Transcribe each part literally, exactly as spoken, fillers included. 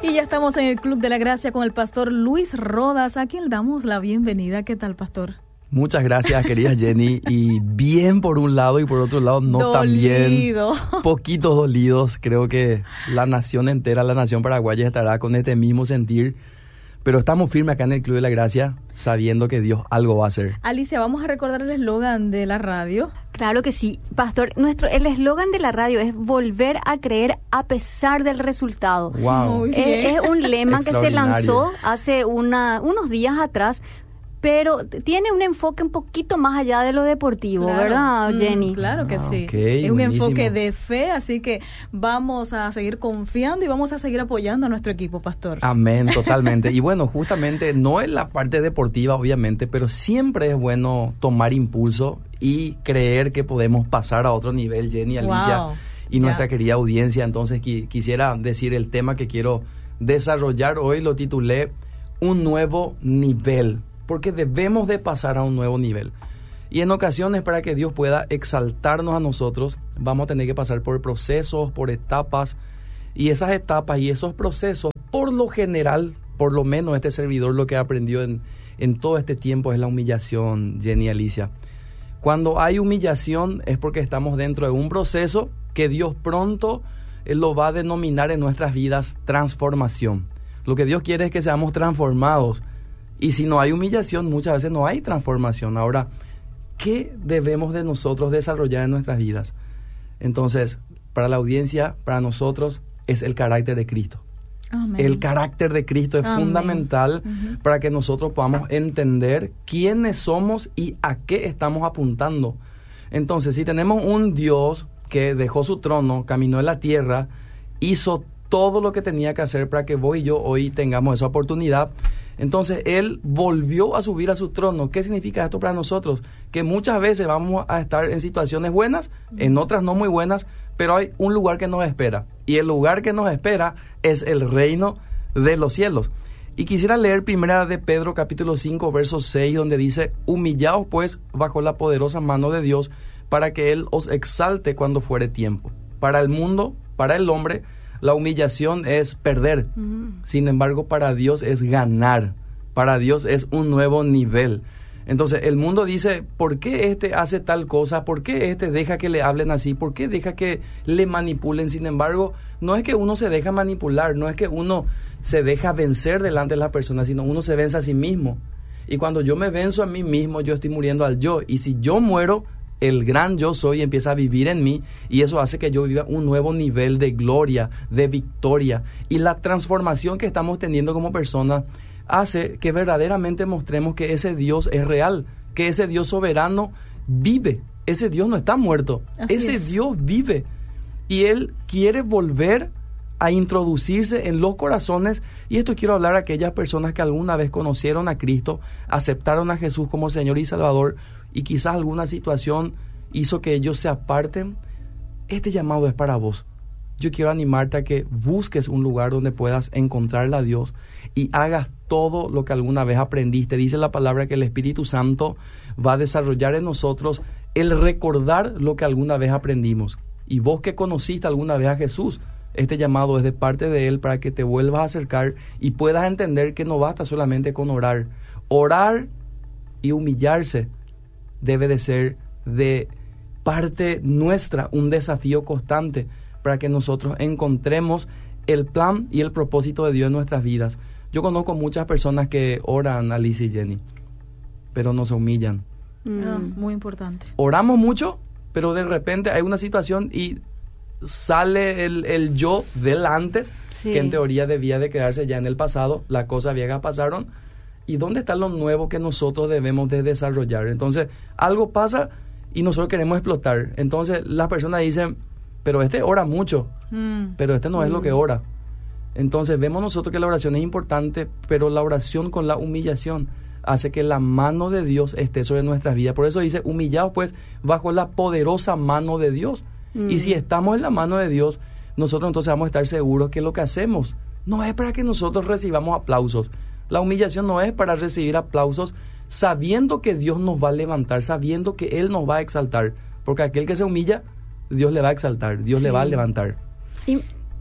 Y ya estamos en el Club de la Gracia con el pastor Luis Rodas, a quien damos la bienvenida. ¿Qué tal, pastor? Muchas gracias, querida Jenny. Y bien por un lado y por otro lado no tan bien. Poquitos dolidos. Creo que la nación entera, la nación paraguaya estará con este mismo sentir. Pero estamos firmes acá en el Club de la Gracia, sabiendo que Dios algo va a hacer. Alicia, vamos a recordar el eslogan de la radio. Claro que sí, pastor. Nuestro el eslogan de la radio es volver a creer a pesar del resultado. Wow. Es, es un lema que se lanzó hace una, unos días atrás, pero tiene un enfoque un poquito más allá de lo deportivo, claro. ¿verdad, Jenny? Mm, claro que ah, sí. Okay, es un buenísimo. enfoque de fe, así que vamos a seguir confiando y vamos a seguir apoyando a nuestro equipo, pastor. Amén, totalmente. Y bueno, justamente no es la parte deportiva, obviamente, pero siempre es bueno tomar impulso y creer que podemos pasar a otro nivel, Jenny, Alicia, wow. y nuestra ya. querida audiencia. Entonces qui- quisiera decir el tema que quiero desarrollar hoy, lo titulé Un nuevo nivel. Porque debemos de pasar a un nuevo nivel. Y en ocasiones, para que Dios pueda exaltarnos a nosotros, vamos a tener que pasar por procesos, por etapas. Y esas etapas y esos procesos, por lo general, por lo menos este servidor lo que aprendió en, en todo este tiempo es la humillación, Jenny, Alicia. Cuando hay humillación es porque estamos dentro de un proceso que Dios pronto eh, lo va a denominar en nuestras vidas transformación. Lo que Dios quiere es que seamos transformados. Y si no hay humillación, muchas veces no hay transformación. Ahora, ¿qué debemos de nosotros desarrollar en nuestras vidas? Entonces, para la audiencia, para nosotros, es el carácter de Cristo. Amén. El carácter de Cristo es Amén. fundamental Uh-huh. para que nosotros podamos entender quiénes somos y a qué estamos apuntando. Entonces, si tenemos un Dios que dejó su trono, caminó en la tierra, hizo todo lo que tenía que hacer para que vos y yo hoy tengamos esa oportunidad, entonces Él volvió a subir a su trono. ¿Qué significa esto para nosotros? Que muchas veces vamos a estar en situaciones buenas, en otras no muy buenas, pero hay un lugar que nos espera. Y el lugar que nos espera es el reino de los cielos. Y quisiera leer primera de Pedro capítulo cinco, verso seis, donde dice: humillaos pues bajo la poderosa mano de Dios, para que Él os exalte cuando fuere tiempo. Para el mundo, para el hombre, la humillación es perder. Mm. Sin embargo, para Dios es ganar. Para Dios es un nuevo nivel. Entonces, el mundo dice: ¿por qué este hace tal cosa? ¿Por qué este deja que le hablen así? ¿Por qué deja que le manipulen? Sin embargo, no es que uno se deja manipular, no es que uno se deja vencer delante de las personas, sino uno se vence a sí mismo. Y cuando yo me venzo a mí mismo, yo estoy muriendo al yo. Y si yo muero, el gran yo soy empieza a vivir en mí, y eso hace que yo viva un nuevo nivel de gloria, de victoria. Y la transformación que estamos teniendo como personas hace que verdaderamente mostremos que ese Dios es real, que ese Dios soberano vive. Ese Dios no está muerto, Así ese es. Dios vive. Y Él quiere volver a introducirse en los corazones. Y esto quiero hablar a aquellas personas que alguna vez conocieron a Cristo, aceptaron a Jesús como Señor y Salvador, y quizás alguna situación hizo que ellos se aparten. Este llamado es para vos. Yo quiero animarte a que busques un lugar donde puedas encontrarle a Dios y hagas todo lo que alguna vez aprendiste. Dice la palabra que el Espíritu Santo va a desarrollar en nosotros el recordar lo que alguna vez aprendimos. Y vos que conociste alguna vez a Jesús, este llamado es de parte de Él para que te vuelvas a acercar y puedas entender que no basta solamente con orar. Orar y humillarse debe de ser de parte nuestra un desafío constante para que nosotros encontremos el plan y el propósito de Dios en nuestras vidas. Yo conozco muchas personas que oran, Alicia y Jenny, pero no se humillan. Mm. Ah, muy importante. Oramos mucho, pero de repente hay una situación y sale el, el yo del antes, sí, que en teoría debía de quedarse ya en el pasado. Las cosas viejas pasaron. ¿Y dónde está lo nuevo que nosotros debemos de desarrollar? Entonces, algo pasa y nosotros queremos explotar. Entonces, las personas dicen: pero este ora mucho, mm. pero este no mm. es lo que ora. Entonces, vemos nosotros que la oración es importante, pero la oración con la humillación hace que la mano de Dios esté sobre nuestras vidas. Por eso dice: humillados pues bajo la poderosa mano de Dios. Mm. Y si estamos en la mano de Dios, nosotros entonces vamos a estar seguros que lo que hacemos no es para que nosotros recibamos aplausos. La humillación no es para recibir aplausos, sabiendo que Dios nos va a levantar, sabiendo que Él nos va a exaltar. Porque aquel que se humilla, Dios le va a exaltar, Dios sí. le va a levantar. Y,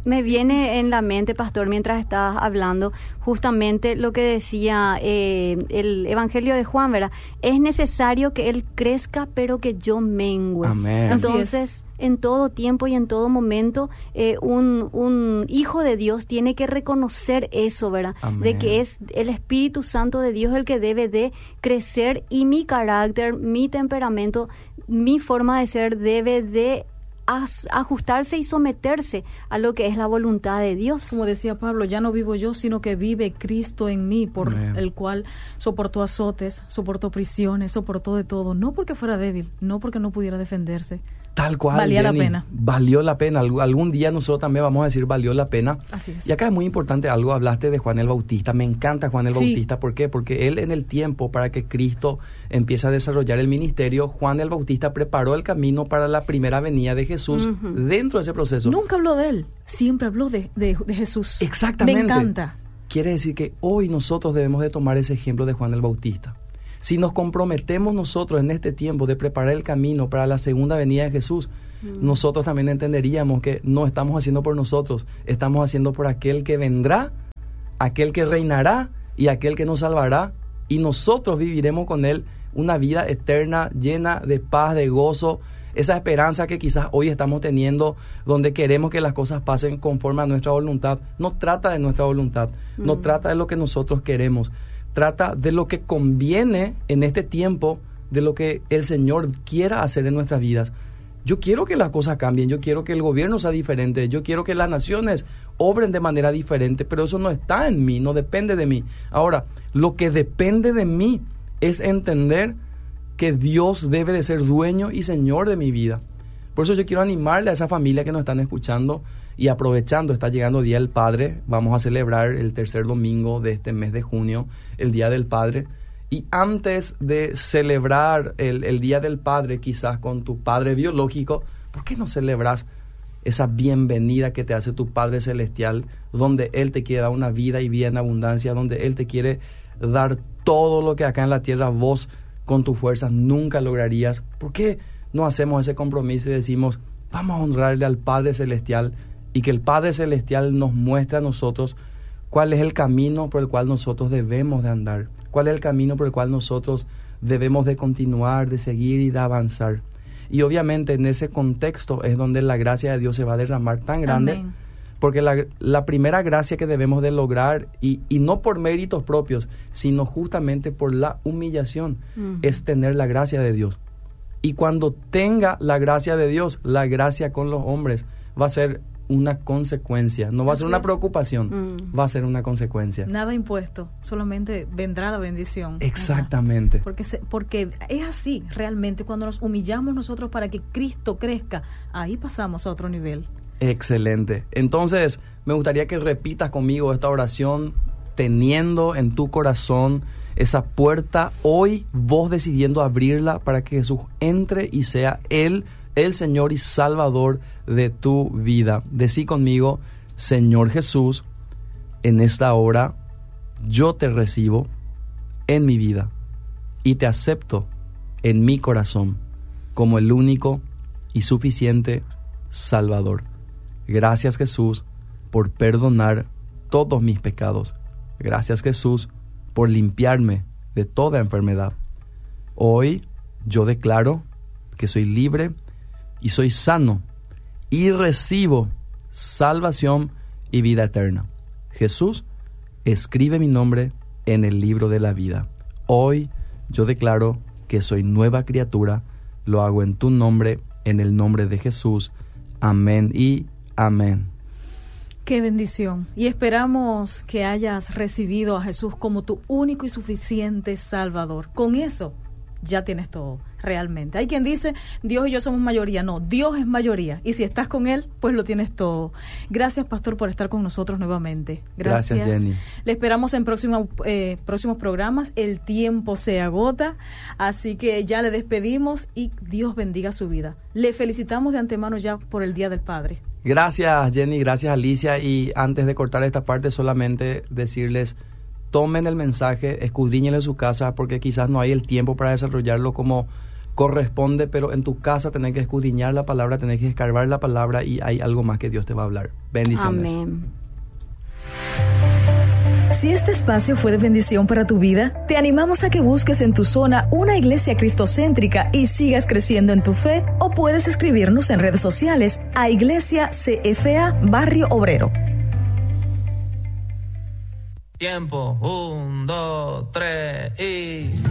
Me viene en la mente, pastor, mientras estabas hablando, justamente lo que decía eh, el Evangelio de Juan, ¿verdad? Es necesario que Él crezca, pero que yo mengüe. Amén. Entonces, en todo tiempo y en todo momento, eh, un, un hijo de Dios tiene que reconocer eso, ¿verdad? Amén. De que es el Espíritu Santo de Dios el que debe de crecer, y mi carácter, mi temperamento, mi forma de ser debe de ajustarse y someterse a lo que es la voluntad de Dios. Como decía Pablo, ya no vivo yo, sino que vive Cristo en mí, por Amén. El cual soportó azotes, soportó prisiones, soportó de todo, no porque fuera débil, no porque no pudiera defenderse. Tal cual, Valía Jenny, la pena. Valió la pena. Alg- algún día nosotros también vamos a decir valió la pena. Así es. Y acá es muy importante algo, hablaste de Juan el Bautista. Me encanta Juan el Sí. Bautista. ¿Por qué? Porque él, en el tiempo para que Cristo empiece a desarrollar el ministerio, Juan el Bautista preparó el camino para la primera venida de Jesús. Uh-huh. Dentro de ese proceso. Nunca habló de él, siempre habló de, de, de Jesús. Exactamente. Me encanta. Quiere decir que hoy nosotros debemos de tomar ese ejemplo de Juan el Bautista. Si nos comprometemos nosotros en este tiempo de preparar el camino para la segunda venida de Jesús, mm. nosotros también entenderíamos que no estamos haciendo por nosotros, estamos haciendo por aquel que vendrá, aquel que reinará y aquel que nos salvará, y nosotros viviremos con él una vida eterna llena de paz, de gozo, esa esperanza que quizás hoy estamos teniendo, donde queremos que las cosas pasen conforme a nuestra voluntad. No trata de nuestra voluntad, mm. no trata de lo que nosotros queremos, trata de lo que conviene en este tiempo, de lo que el Señor quiera hacer en nuestras vidas. Yo quiero que las cosas cambien, yo quiero que el gobierno sea diferente, yo quiero que las naciones obren de manera diferente, pero eso no está en mí, no depende de mí. Ahora, lo que depende de mí es entender que Dios debe de ser dueño y Señor de mi vida. Por eso yo quiero animarle a esa familia que nos están escuchando, y aprovechando, está llegando Día del Padre, vamos a celebrar el tercer domingo de este mes de junio, el Día del Padre. Y antes de celebrar el, el Día del Padre, quizás con tu padre biológico, ¿por qué no celebras esa bienvenida que te hace tu Padre Celestial, donde Él te quiere dar una vida y vida en abundancia, donde Él te quiere dar todo lo que acá en la tierra vos con tus fuerzas nunca lograrías? ¿Por qué no hacemos ese compromiso y decimos, vamos a honrarle al Padre Celestial, y que el Padre Celestial nos muestre a nosotros cuál es el camino por el cual nosotros debemos de andar, cuál es el camino por el cual nosotros debemos de continuar, de seguir y de avanzar? Y obviamente en ese contexto es donde la gracia de Dios se va a derramar tan grande. Amén. Porque la, la primera gracia que debemos de lograr, y, y no por méritos propios, sino justamente por la humillación, uh-huh. es tener la gracia de Dios. Y cuando tenga la gracia de Dios, la gracia con los hombres va a ser una consecuencia, no va a ser una preocupación, mm. va a ser una consecuencia. Nada impuesto, solamente vendrá la bendición. Exactamente. Ajá. Porque, se, porque es así realmente, cuando nos humillamos nosotros para que Cristo crezca, ahí pasamos a otro nivel. Excelente. Entonces, me gustaría que repitas conmigo esta oración, teniendo en tu corazón esa puerta, hoy vos decidiendo abrirla para que Jesús entre y sea Él el Señor y Salvador de tu vida. Decí conmigo: Señor Jesús, en esta hora yo te recibo en mi vida y te acepto en mi corazón como el único y suficiente Salvador. Gracias, Jesús, por perdonar todos mis pecados. Gracias, Jesús, por limpiarme de toda enfermedad. Hoy yo declaro que soy libre y soy sano y recibo salvación y vida eterna. Jesús, escribe mi nombre en el libro de la vida. Hoy yo declaro que soy nueva criatura. Lo hago en tu nombre, en el nombre de Jesús. Amén y amén. Qué bendición. Y esperamos que hayas recibido a Jesús como tu único y suficiente Salvador. Con eso ya tienes todo, realmente. Hay quien dice, Dios y yo somos mayoría. No, Dios es mayoría. Y si estás con Él, pues lo tienes todo. Gracias, pastor, por estar con nosotros nuevamente. Gracias, Gracias, Jenny. Le esperamos en próximo, eh, próximos programas. El tiempo se agota, así que ya le despedimos y Dios bendiga su vida. Le felicitamos de antemano ya por el Día del Padre. Gracias, Jenny, gracias, Alicia. Y antes de cortar esta parte, solamente decirles, tomen el mensaje, escudriñenlo en su casa, porque quizás no hay el tiempo para desarrollarlo como, corresponde, pero en tu casa tenés que escudriñar la palabra, tenés que escarbar la palabra y hay algo más que Dios te va a hablar. Bendiciones. Amén. Si este espacio fue de bendición para tu vida, te animamos a que busques en tu zona una iglesia cristocéntrica y sigas creciendo en tu fe, o puedes escribirnos en redes sociales a Iglesia C F A Barrio Obrero. Tiempo, un, dos, tres y...